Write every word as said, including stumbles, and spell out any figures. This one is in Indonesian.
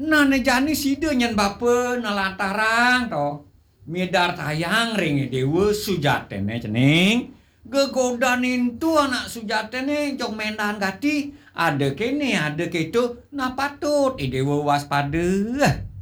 Nah ne jani sida nyen bapa nalantarang to. Medar tayang ring dewe sujatene cening. Gegodanin tu anak sujatene jong mendan gati. Ada kene ada keto nah patut dewe waspada.